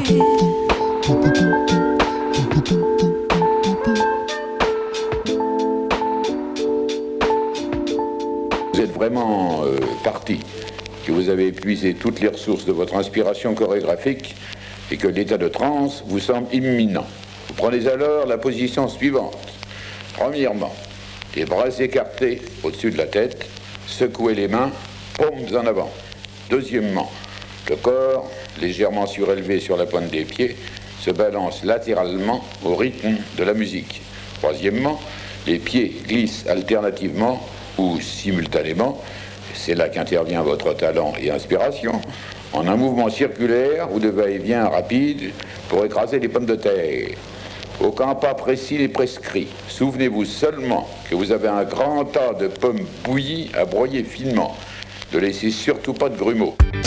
Vous êtes vraiment parti, que vous avez épuisé toutes les ressources de votre inspiration chorégraphique et que l'état de transe vous semble imminent. Vous prenez alors la position suivante. Premièrement, les bras écartés au-dessus de la tête, secouez les mains, paumes en avant. Deuxièmement, le corps, légèrement surélevé sur la pointe des pieds, se balance latéralement au rythme de la musique. Troisièmement, les pieds glissent alternativement ou simultanément, c'est là qu'intervient votre talent et inspiration, en un mouvement circulaire ou de va-et-vient rapide pour écraser les pommes de terre. Aucun pas précis n'est prescrit. Souvenez-vous seulement que vous avez un grand tas de pommes bouillies à broyer finement. Ne laissez surtout pas de grumeaux.